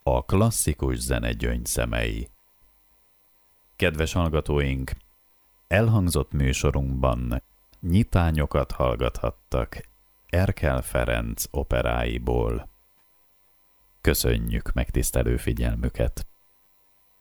A klasszikus zene gyöngyszemei. Kedves hallgatóink, elhangzott műsorunkban nyitányokat hallgathattak Erkel Ferenc operáiból. Köszönjük megtisztelő figyelmüket!